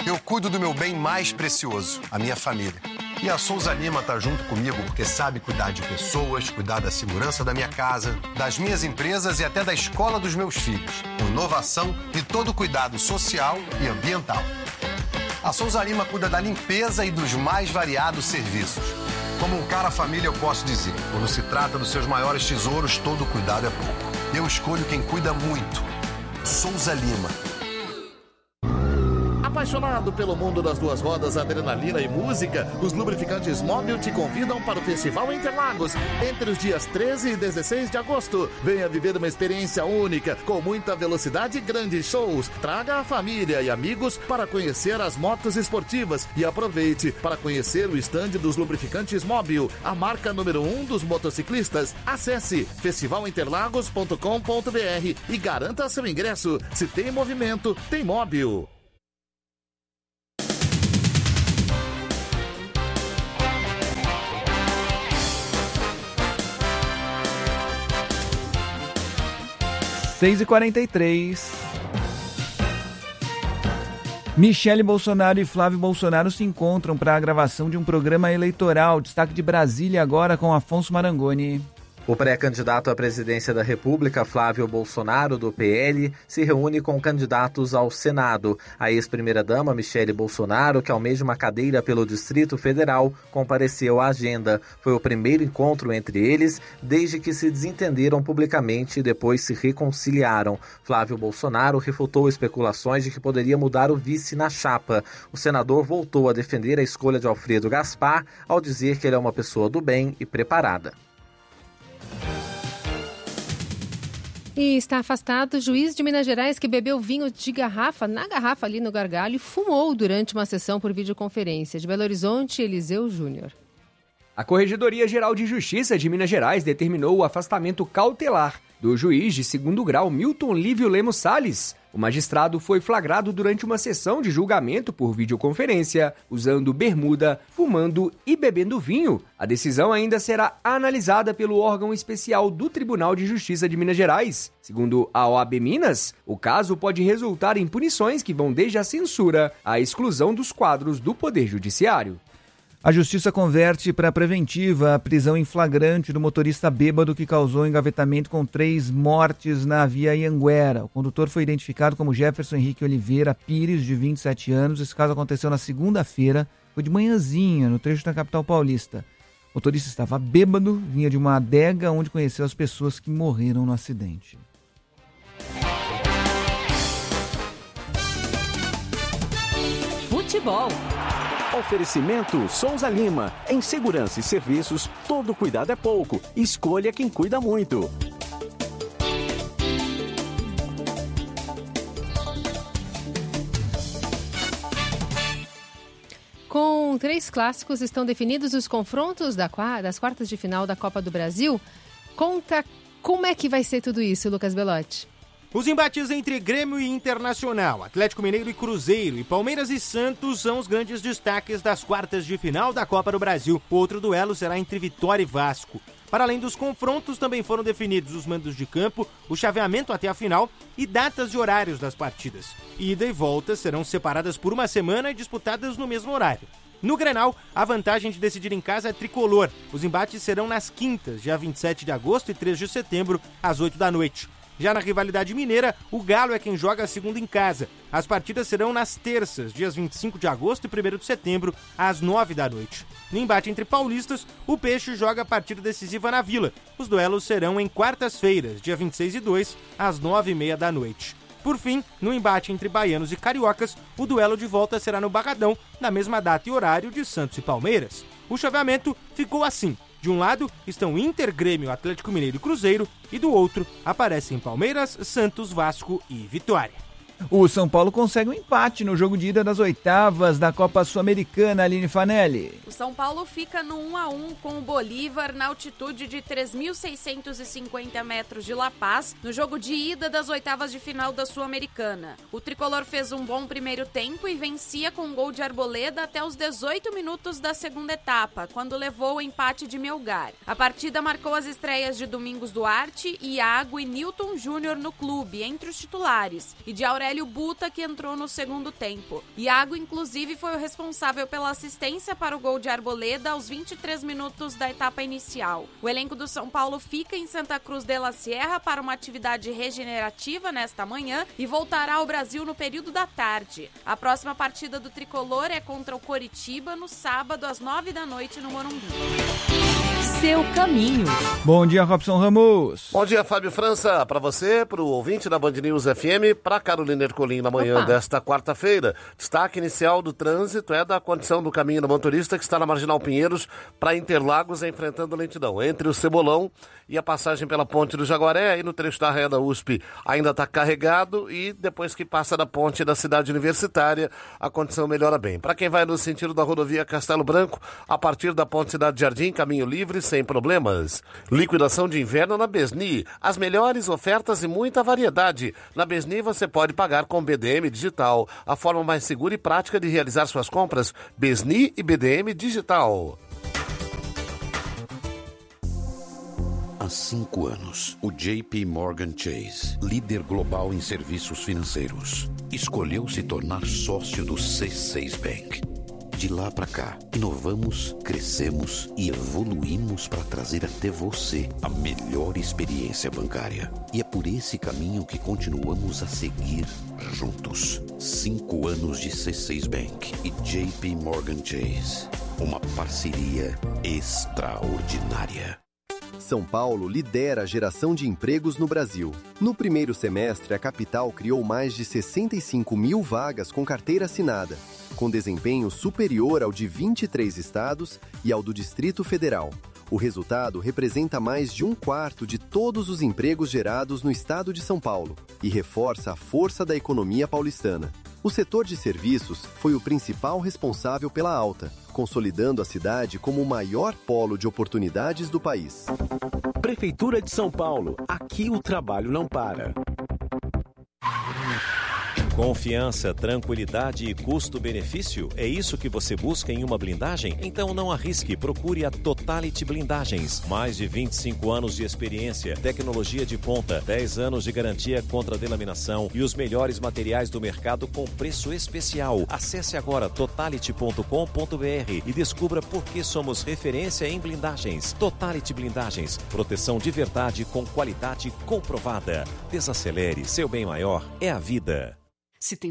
Eu cuido do meu bem mais precioso, a minha família. E a Souza Lima tá junto comigo porque sabe cuidar de pessoas, cuidar da segurança da minha casa, das minhas empresas e até da escola dos meus filhos. Com inovação e todo cuidado social e ambiental. A Souza Lima cuida da limpeza e dos mais variados serviços. Como um cara família, eu posso dizer, quando se trata dos seus maiores tesouros, todo cuidado é pouco. Eu escolho quem cuida muito. Souza Lima. Apaixonado pelo mundo das duas rodas, adrenalina e música, os lubrificantes Móbil te convidam para o Festival Interlagos, entre os dias 13 e 16 de agosto. Venha viver uma experiência única, com muita velocidade e grandes shows. Traga a família e amigos para conhecer as motos esportivas e aproveite para conhecer o estande dos lubrificantes Móbil, a marca número 1 dos motociclistas. Acesse festivalinterlagos.com.br e garanta seu ingresso. Se tem movimento, tem Móbil. Seis e 43. Michele Bolsonaro e Flávio Bolsonaro se encontram para a gravação de um programa eleitoral. Destaque de Brasília agora com Afonso Marangoni. O pré-candidato à presidência da República, Flávio Bolsonaro, do PL, se reúne com candidatos ao Senado. A ex-primeira-dama, Michele Bolsonaro, que almeja uma cadeira pelo Distrito Federal, compareceu à agenda. Foi o primeiro encontro entre eles desde que se desentenderam publicamente e depois se reconciliaram. Flávio Bolsonaro refutou especulações de que poderia mudar o vice na chapa. O senador voltou a defender a escolha de Alfredo Gaspar ao dizer que ele é uma pessoa do bem e preparada. E está afastado o juiz de Minas Gerais que bebeu vinho de garrafa, na garrafa ali no gargalho, e fumou durante uma sessão por videoconferência. De Belo Horizonte, Eliseu Júnior. A Corregedoria Geral de Justiça de Minas Gerais determinou o afastamento cautelar do juiz de segundo grau Milton Lívio Lemos Salles. O magistrado foi flagrado durante uma sessão de julgamento por videoconferência, usando bermuda, fumando e bebendo vinho. A decisão ainda será analisada pelo órgão especial do Tribunal de Justiça de Minas Gerais. Segundo a OAB Minas, o caso pode resultar em punições que vão desde a censura à exclusão dos quadros do Poder Judiciário. A Justiça converte para preventiva a prisão em flagrante do motorista bêbado que causou engavetamento com 3 mortes na via Anhanguera. O condutor foi identificado como Jefferson Henrique Oliveira Pires, de 27 anos. Esse caso aconteceu na segunda-feira, foi de manhãzinha, no trecho da capital paulista. O motorista estava bêbado, vinha de uma adega onde conheceu as pessoas que morreram no acidente. Futebol. Oferecimento Souza Lima. Em segurança e serviços, todo cuidado é pouco. Escolha quem cuida muito. Com 3 clássicos, estão definidos os confrontos das quartas de final da Copa do Brasil. Conta como é que vai ser tudo isso, Lucas Belotti. Os embates entre Grêmio e Internacional, Atlético Mineiro e Cruzeiro e Palmeiras e Santos são os grandes destaques das quartas de final da Copa do Brasil. O outro duelo será entre Vitória e Vasco. Para além dos confrontos, também foram definidos os mandos de campo, o chaveamento até a final e datas e horários das partidas. Ida e volta serão separadas por uma semana e disputadas no mesmo horário. No Grenal, a vantagem de decidir em casa é tricolor. Os embates serão nas quintas, dia 27 de agosto e 3 de setembro, às 8 da noite. Já na rivalidade mineira, o Galo é quem joga a segunda em casa. As partidas serão nas terças, dias 25 de agosto e 1º de setembro, às 9 da noite. No embate entre paulistas, o Peixe joga a partida decisiva na Vila. Os duelos serão em quartas-feiras, dia 26 e 2, às 9h30 da noite. Por fim, no embate entre baianos e cariocas, o duelo de volta será no Barradão, na mesma data e horário de Santos e Palmeiras. O chaveamento ficou assim. De um lado estão Inter, Grêmio, Atlético Mineiro e Cruzeiro, e do outro aparecem Palmeiras, Santos, Vasco e Vitória. O São Paulo consegue um empate no jogo de ida das oitavas da Copa Sul-Americana, Aline Fanelli. O São Paulo fica no 1-1 com o Bolívar na altitude de 3.650 metros de La Paz, no jogo de ida das oitavas de final da Sul-Americana. O tricolor fez um bom primeiro tempo e vencia com um gol de Arboleda até os 18 minutos da segunda etapa, quando levou o empate de Melgar. A partida marcou as estreias de Domingos Duarte, Iago e Nilton Júnior no clube, entre os titulares, e de Aurélio Hélio Buta, que entrou no segundo tempo. Iago, inclusive, foi o responsável pela assistência para o gol de Arboleda aos 23 minutos da etapa inicial. O elenco do São Paulo fica em Santa Cruz de la Sierra para uma atividade regenerativa nesta manhã e voltará ao Brasil no período da tarde. A próxima partida do tricolor é contra o Coritiba no sábado às 9h no Morumbi. Seu caminho. Bom dia, Robson Ramos. Bom dia, Fábio França. Para você, para o ouvinte da Band News FM, para Carolina Ercolim na manhã desta quarta-feira. Destaque inicial do trânsito é da condição do caminho do motorista que está na Marginal Pinheiros para Interlagos, enfrentando lentidão. Entre o Cebolão e a passagem pela Ponte do Jaguaré, aí no trecho da Raia da USP ainda está carregado e depois que passa da ponte da Cidade Universitária, a condição melhora bem. Para quem vai no sentido da rodovia Castelo Branco, a partir da Ponte Cidade Jardim, caminho livre, sem problemas. Liquidação de inverno na Besni. As melhores ofertas e muita variedade. Na Besni você pode pagar com BDM Digital. A forma mais segura e prática de realizar suas compras. Besni e BDM Digital. Há 5 anos, o JP Morgan Chase, líder global em serviços financeiros, escolheu se tornar sócio do C6 Bank. De lá para cá, inovamos, crescemos e evoluímos para trazer até você a melhor experiência bancária. E é por esse caminho que continuamos a seguir juntos. 5 anos de C6 Bank e JP Morgan Chase. Uma parceria extraordinária. São Paulo lidera a geração de empregos no Brasil. No primeiro semestre, a capital criou mais de 65 mil vagas com carteira assinada, com desempenho superior ao de 23 estados e ao do Distrito Federal. O resultado representa mais de 1/4 de todos os empregos gerados no estado de São Paulo e reforça a força da economia paulistana. O setor de serviços foi o principal responsável pela alta, consolidando a cidade como o maior polo de oportunidades do país. Prefeitura de São Paulo. Aqui o trabalho não para. Confiança, tranquilidade e custo-benefício? É isso que você busca em uma blindagem? Então não arrisque, procure a Totality Blindagens. Mais de 25 anos de experiência, tecnologia de ponta, 10 anos de garantia contra delaminação e os melhores materiais do mercado com preço especial. Acesse agora totality.com.br e descubra por que somos referência em blindagens. Totality Blindagens, proteção de verdade com qualidade comprovada. Desacelere, seu bem maior é a vida. Se tem